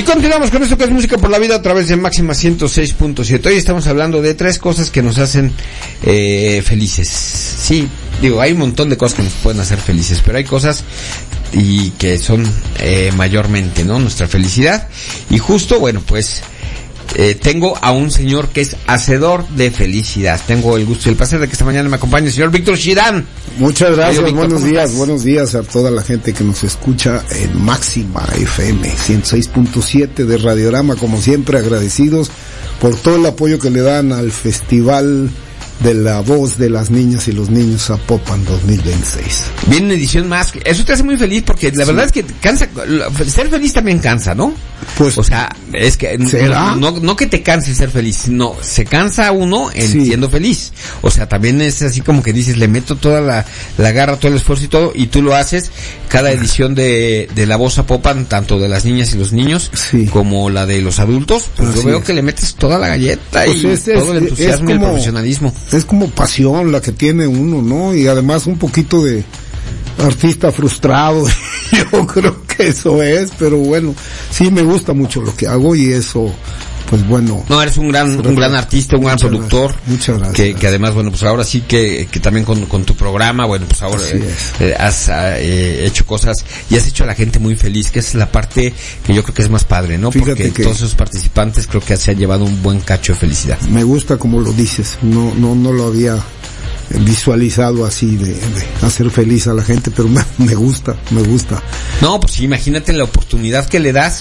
continuamos con esto que es Música por la Vida a través de Máxima 106.7. Hoy estamos hablando de 3 cosas que nos hacen felices. Sí, digo, hay un montón de cosas que nos pueden hacer felices, pero hay cosas y que son mayormente, ¿no?, nuestra felicidad. Y justo, bueno, pues tengo a un señor que es hacedor de felicidad. Tengo el gusto y el placer de que esta mañana me acompañe el señor Víctor Shirán. Muchas gracias, Víctor, buenos días a toda la gente que nos escucha en Máxima FM 106.7 de Radiorama. Como siempre, agradecidos por todo el apoyo que le dan al Festival de la Voz de las Niñas y los Niños Zapopan 2026. Viene una edición más. Eso te hace muy feliz porque la verdad es que cansa. Ser feliz también cansa, ¿no? Pues, o sea, es que no que te canse ser feliz, no, se cansa uno siendo feliz. O sea, también es así como que dices, le meto toda la garra, todo el esfuerzo y todo, y tú lo haces. Cada edición de la Voz Zapopan, tanto de las niñas y los niños, como la de los adultos, pues yo veo que le metes toda la galleta, pues y todo el entusiasmo y el profesionalismo. Es como pasión la que tiene uno, ¿no? Y además un poquito de artista frustrado. Yo creo que eso es, pero bueno, sí me gusta mucho lo que hago y eso, pues bueno. No, eres un gran artista, un gran productor. Muchas gracias. Que además, bueno, pues ahora sí que también con tu programa, bueno, pues ahora has hecho cosas y has hecho a la gente muy feliz, que es la parte que yo creo que es más padre, ¿no? Fíjate porque que todos esos participantes creo que se han llevado un buen cacho de felicidad. Me gusta como lo dices, no lo había visualizado así de hacer feliz a la gente, pero me gusta. No, pues imagínate la oportunidad que le das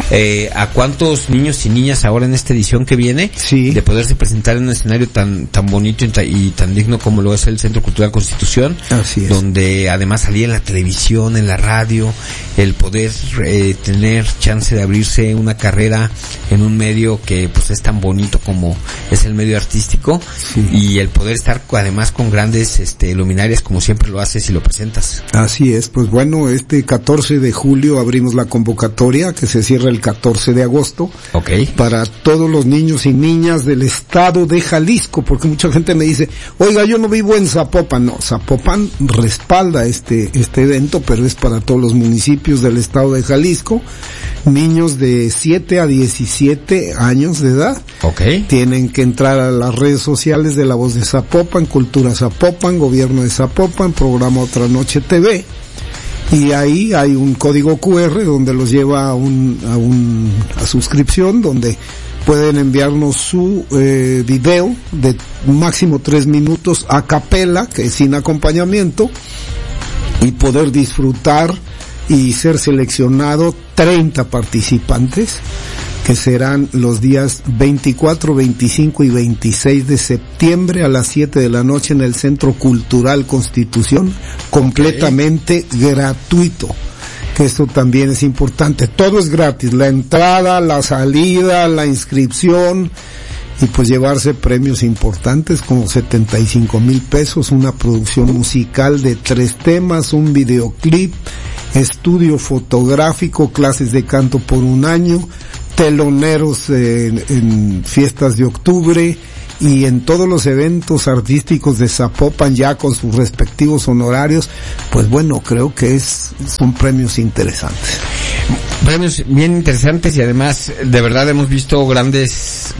a cuántos niños y niñas ahora en esta edición que viene, de poderse presentar en un escenario tan bonito y tan digno como lo es el Centro Cultural Constitución. Así es. Donde además salía en la televisión, en la radio, el poder tener chance de abrirse una carrera en un medio que pues es tan bonito como es el medio artístico, y el poder estar además con grandes luminarias como siempre lo haces y lo presentas. Así es, pues bueno, este 14 de julio abrimos la convocatoria que se cierra el 14 de agosto. Para todos los niños y niñas del estado de Jalisco, porque mucha gente me dice, oiga, yo no vivo en Zapopan. No, Zapopan respalda este evento, pero es para todos los municipios del estado de Jalisco. Niños de 7 a 17 años de edad. Tienen que entrar a las redes sociales de La Voz de Zapopan, Cultura Zapopan, Gobierno de Zapopan, Programa Otra Noche TV, y ahí hay un código QR donde los lleva a suscripción, donde pueden enviarnos su video de máximo 3 minutos a capela, que es sin acompañamiento, y poder disfrutar y ser seleccionado 30 participantes, que serán los días 24, 25 y 26 de septiembre a las 7 de la noche en el Centro Cultural Constitución, completamente gratuito, que eso también es importante. Todo es gratis, la entrada, la salida, la inscripción, y pues llevarse premios importantes como 75,000 pesos, una producción musical de 3 temas, un videoclip, estudio fotográfico, clases de canto por 1 año, teloneros en fiestas de octubre y en todos los eventos artísticos de Zapopan, ya con sus respectivos honorarios. Pues bueno, creo que son premios interesantes. Premios bien interesantes, y además de verdad hemos visto grandes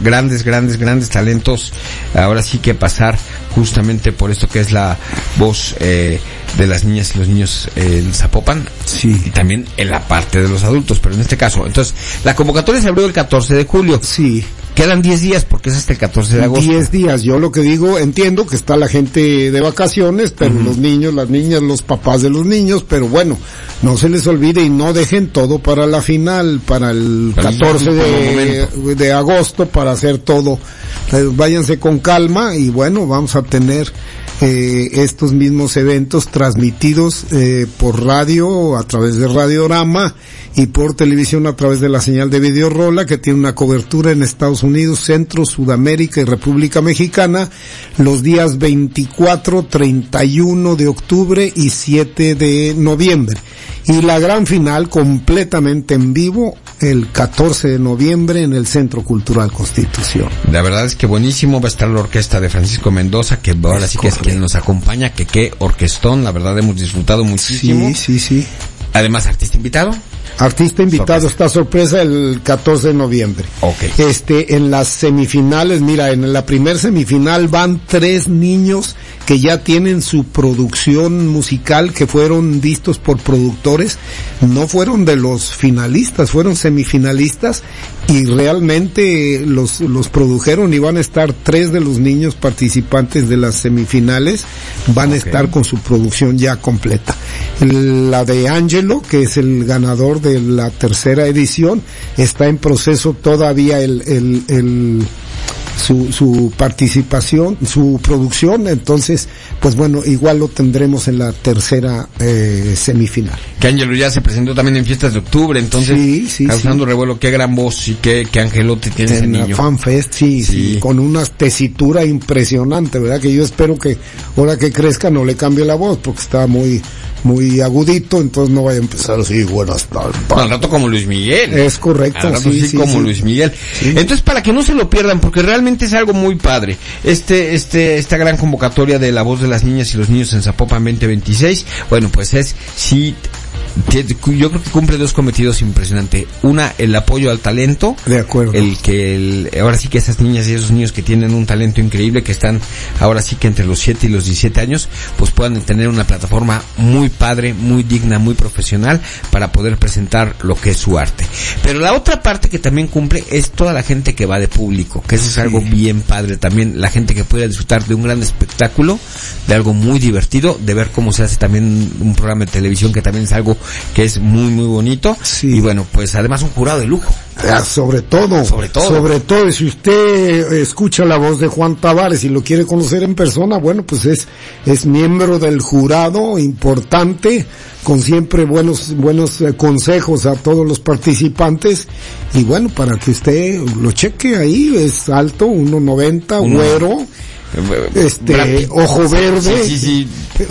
talentos ahora sí que pasar justamente por esto que es la voz de las niñas y los niños en Zapopan, y también en la parte de los adultos, pero en este caso, entonces, la convocatoria se abrió el 14 de julio. Quedan 10 días porque es hasta el 14 de agosto. 10 días, yo lo que digo, entiendo que está la gente de vacaciones, pero los niños, las niñas, los papás de los niños, pero bueno, no se les olvide y no dejen todo para la final, para el 14 de agosto, para hacer todo. Váyanse con calma y bueno, vamos a tener estos mismos eventos transmitidos por radio, a través de Radiorama, y por televisión a través de la señal de Videorola, que tiene una cobertura en Estados Unidos, Centro, Sudamérica y República Mexicana, los días 24, 31 de octubre y 7 de noviembre. Y la gran final completamente en vivo el 14 de noviembre en el Centro Cultural Constitución. La verdad es que buenísimo, va a estar la orquesta de Francisco Mendoza, que ahora sí que es quien nos acompaña, que qué orquestón, la verdad hemos disfrutado muchísimo. Sí. Además, artista invitado. Artista invitado, esta sorpresa el 14 de noviembre. Okay. En las semifinales, mira, en la primer semifinal van 3 niños que ya tienen su producción musical, que fueron vistos por productores, no fueron de los finalistas, fueron semifinalistas, y realmente los produjeron, y van a estar 3 de los niños participantes de las semifinales, van a estar con su producción ya completa. La de Angelo, que es el ganador de la tercera edición, está en proceso todavía su participación, su producción, entonces, pues bueno, igual lo tendremos en la tercera semifinal. Que Ángelo ya se presentó también en fiestas de octubre, entonces, causando revuelo. Qué gran voz y qué angelote tiene ese niño. En la FanFest, sí, con una tesitura impresionante, ¿verdad? Que yo espero que ahora que crezca no le cambie la voz, porque está muy agudito, entonces no vaya a empezar así, buenas tardes. Al rato como Luis Miguel. Es correcto. Al rato sí, Luis Miguel. Sí. Entonces, para que no se lo pierdan, porque realmente es algo muy padre, esta gran convocatoria de La Voz de las Niñas y los Niños en Zapopan 2026, bueno, pues yo creo que cumple 2 cometidos impresionantes. Una, el apoyo al talento. De acuerdo. Ahora sí que esas niñas y esos niños que tienen un talento increíble, que están ahora sí que entre los 7 y los 17 años, pues puedan tener una plataforma muy padre, muy digna, muy profesional, para poder presentar lo que es su arte. Pero la otra parte que también cumple es toda la gente que va de público, que eso es algo bien padre también, la gente que puede disfrutar de un gran espectáculo, de algo muy divertido, de ver cómo se hace también un programa de televisión, que también es algo que es muy muy bonito. Y bueno, pues además un jurado de lujo. Sobre todo, si usted escucha la voz de Juan Tavares y lo quiere conocer en persona, bueno, pues es miembro del jurado importante, con siempre buenos consejos a todos los participantes, y bueno, para que usted lo cheque ahí, es alto, 1.90, güero, ojo verde. Sí.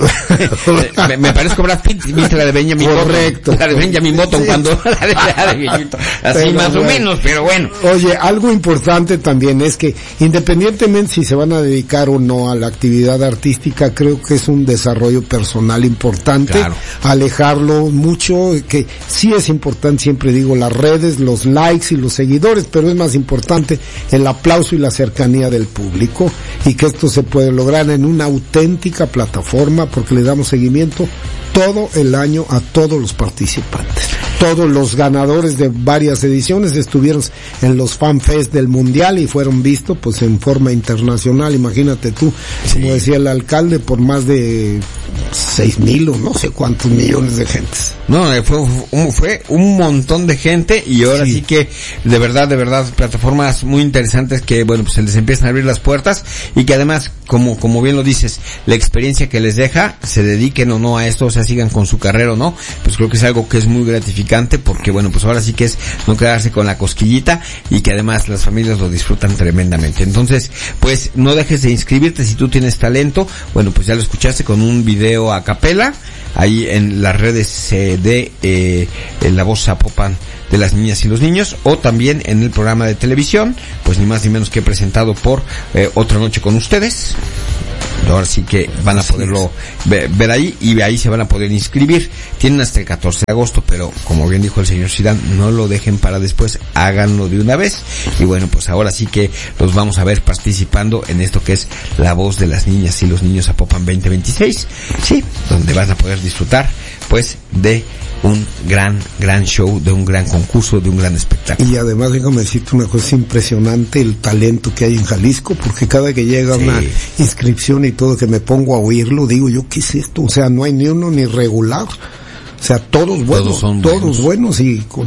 me parezco Brad Pitt, viste la de Benjamin Button. Correcto. La de Benjamin Button cuando la de viejito. Así pero más o menos, pero bueno. Oye, algo importante también es que, independientemente si se van a dedicar o no a la actividad artística, creo que es un desarrollo personal importante. Claro. Alejarlo mucho, que sí es importante, siempre digo, las redes, los likes y los seguidores, pero es más importante el aplauso y la cercanía del público, y que esto se puede lograr en una auténtica plataforma, porque le damos seguimiento todo el año a todos los participantes. Todos los ganadores de varias ediciones estuvieron en los FanFest del Mundial y fueron vistos pues en forma internacional. Imagínate tú, como decía el alcalde, por más de 6,000 o no sé cuántos millones de gentes. No, fue un montón de gente, y ahora sí que de verdad plataformas muy interesantes que bueno, pues se les empiezan a abrir las puertas, y que además, como bien lo dices, la experiencia que les deja, se dediquen o no a esto, o sea, sigan con su carrera o no, pues creo que es algo que es muy gratificante, porque bueno, pues ahora sí que es no quedarse con la cosquillita, y que además las familias lo disfrutan tremendamente. Entonces, pues no dejes de inscribirte si tú tienes talento. Bueno, pues ya lo escuchaste con un video a capela ahí en las redes de La Voz Zapopan de las Niñas y los Niños, o también en el programa de televisión, pues ni más ni menos que presentado por Otra Noche con Ustedes. Ahora sí que van a poderlo ver ahí, y ahí se van a poder inscribir. Tienen hasta el 14 de agosto, pero como bien dijo el señor Zidane, no lo dejen para después, háganlo de una vez. Y bueno, pues ahora sí que los vamos a ver participando en esto que es La Voz de las Niñas y los Niños Zapopan 2026, sí, donde van a poder disfrutar pues de un gran show, de un gran concurso, de un gran espectáculo. Y además, déjame decirte una cosa, impresionante el talento que hay en Jalisco, porque cada que llega una inscripción y todo, que me pongo a oírlo, digo yo, ¿qué es esto? O sea, no hay ni uno ni regular. O sea, todos buenos, todos buenos y con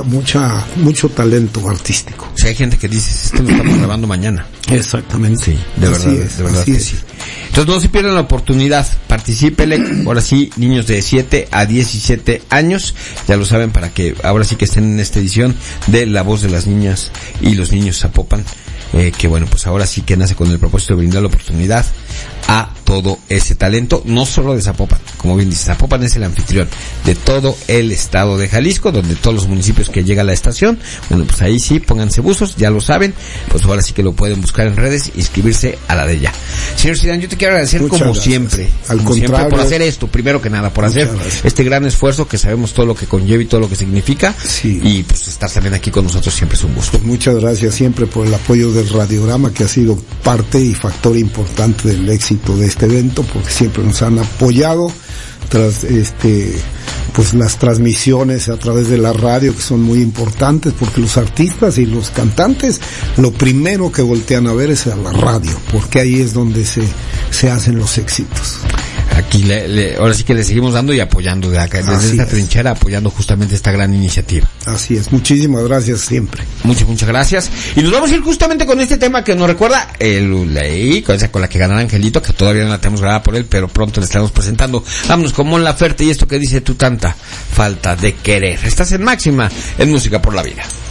mucho talento artístico. O sea, hay gente que dice, esto lo estamos grabando mañana. Exactamente. Sí, de verdad que sí. Entonces no se pierdan la oportunidad, particípele, ahora sí, niños de 7 a 17 años, ya lo saben, para que ahora sí que estén en esta edición de La Voz de las Niñas y los Niños Zapopan que bueno, pues ahora sí que nace con el propósito de brindar la oportunidad a todo ese talento, no solo de Zapopan, como bien dice, Zapopan es el anfitrión de todo el estado de Jalisco, donde todos los municipios que llega a la estación, bueno, pues ahí sí, pónganse buzos, ya lo saben, pues ahora sí que lo pueden buscar en redes y inscribirse a la de ya. Señor Zidane, yo te quiero agradecer siempre, por hacer esto, primero que nada, por hacer este gran esfuerzo que sabemos todo lo que conlleva y todo lo que significa, y pues estar también aquí con nosotros siempre es un gusto. Pues muchas gracias siempre por el apoyo del Radiograma, que ha sido parte y factor importante del éxito de este evento, porque siempre nos han apoyado tras pues las transmisiones a través de la radio, que son muy importantes, porque los artistas y los cantantes lo primero que voltean a ver es a la radio, porque ahí es donde se hacen los éxitos. Aquí ahora sí que le seguimos dando y apoyando desde esta trinchera, apoyando justamente esta gran iniciativa. Así es, muchísimas gracias siempre. Muchas gracias. Y nos vamos a ir justamente con este tema que nos recuerda con la que ganará Angelito, que todavía no la tenemos grabada por él, pero pronto le estaremos presentando. Vámonos con Mon Laferte y esto que dice: tú tanta falta de querer. Estás en Máxima, en Música por la Vida.